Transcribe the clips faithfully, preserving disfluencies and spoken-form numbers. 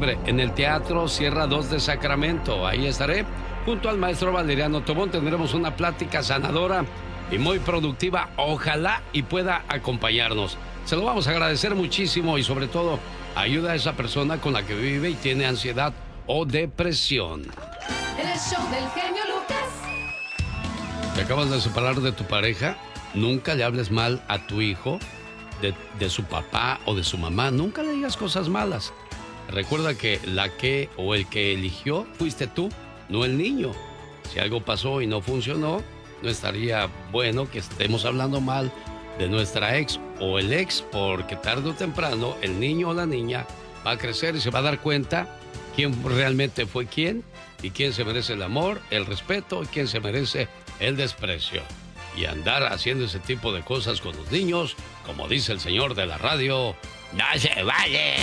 septiembre en el Teatro Sierra dos de Sacramento. Ahí estaré junto al maestro Valeriano Tobón. Tendremos una plática sanadora y muy productiva. Ojalá y pueda acompañarnos. Se lo vamos a agradecer muchísimo y sobre todo ayuda a esa persona con la que vive y tiene ansiedad o depresión. El show del genio Lucas. ¿Te acabas de separar de tu pareja? Nunca le hables mal a tu hijo de, de su papá o de su mamá. Nunca le digas cosas malas. Recuerda que la que o el que eligió fuiste tú, no el niño. Si algo pasó y no funcionó, no estaría bueno que estemos hablando mal de nuestra ex o el ex, porque tarde o temprano el niño o la niña va a crecer y se va a dar cuenta quién realmente fue quién y quién se merece el amor, el respeto y quién se merece el desprecio. Y andar haciendo ese tipo de cosas con los niños, como dice el señor de la radio, ¡no se vale!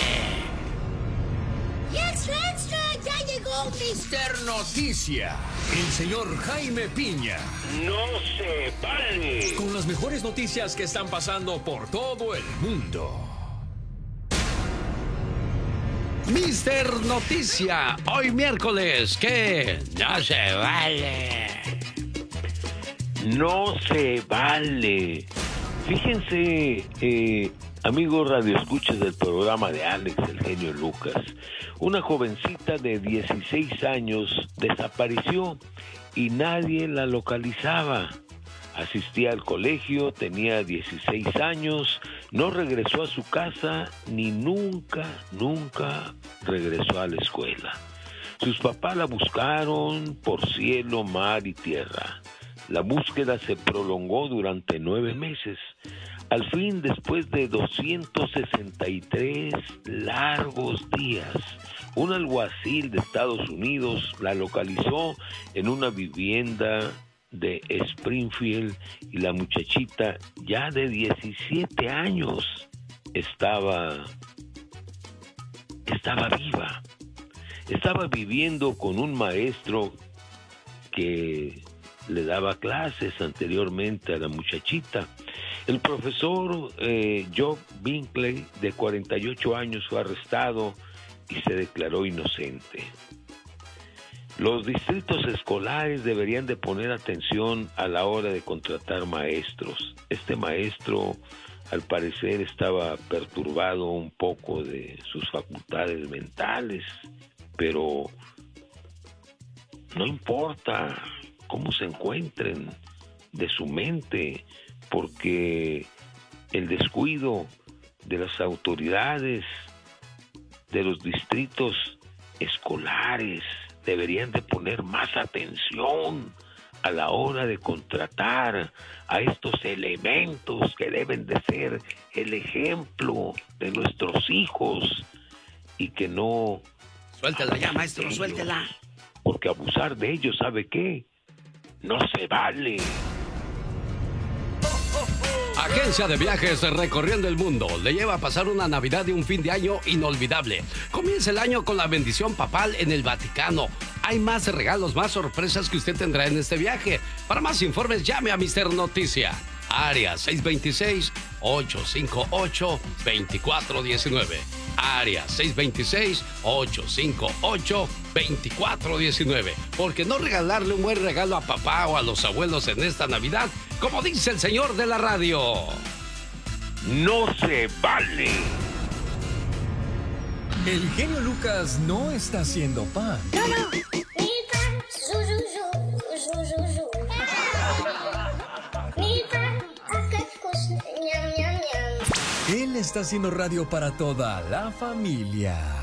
¡Y extra, extra! ¡Ya llegó mister Noticia! El señor Jaime Piña. ¡No se vale! Con las mejores noticias que están pasando por todo el mundo. mister Noticia, hoy miércoles, ¿qué? ¡No se vale! No se vale. Fíjense, eh, amigos radioescuchas del programa de Alex, el genio Lucas, una jovencita de dieciséis años desapareció y nadie la localizaba. Asistía al colegio, tenía dieciséis años, no regresó a su casa ni nunca, nunca regresó a la escuela. Sus papás la buscaron por cielo, mar y tierra. La búsqueda se prolongó durante nueve meses. Al fin, después de doscientos sesenta y tres largos días, un alguacil de Estados Unidos la localizó en una vivienda de Springfield y la muchachita, ya de diecisiete años, estaba, estaba viva. Estaba viviendo con un maestro que le daba clases anteriormente a la muchachita. El profesor eh, Joe Binkley, de cuarenta y ocho años, fue arrestado y se declaró inocente. Los distritos escolares deberían de poner atención a la hora de contratar maestros. Este maestro, al parecer, estaba perturbado un poco de sus facultades mentales, pero no importa cómo se encuentren de su mente, porque el descuido de las autoridades de los distritos escolares deberían de poner más atención a la hora de contratar a estos elementos que deben de ser el ejemplo de nuestros hijos y que no... Suéltela ya, maestro, ellos, suéltela. Porque abusar de ellos, ¿sabe qué? No se vale. Agencia de Viajes Recorriendo el Mundo le lleva a pasar una Navidad y un fin de año inolvidable. Comienza el año con la bendición papal en el Vaticano. Hay más regalos, más sorpresas que usted tendrá en este viaje. Para más informes, llame a mister Noticia. Área seis dos seis, ocho cinco ocho, dos cuatro uno nueve. Área seis dos seis, ocho cinco ocho, dos cuatro uno nueve. Porque no regalarle un buen regalo a papá o a los abuelos en esta Navidad, como dice el señor de la radio, no se vale. El genio Lucas no está haciendo pan. No, no. Mi pan, zu, zu, zu, zu, zu, zu. Mi pan, ñam, ñam, ñam. Él está haciendo radio para toda la familia.